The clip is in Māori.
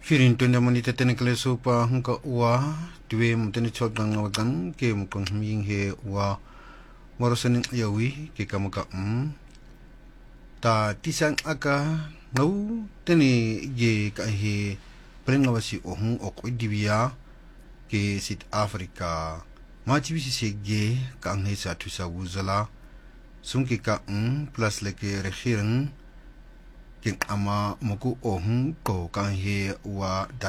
Firin tunda monita tenekle sopa hungka ua dwe mutene chodang ngawagan ke mukang hming he ua morosaning yawi ke kamuka ta tisang aka ngau tene ye ka he prengawasi ohung ok idibia ke sit Afrika machibisi sege ka anghe sa tusa wuzala sungke ka plus leke rekhireng king ama moku ohung ko ka he ua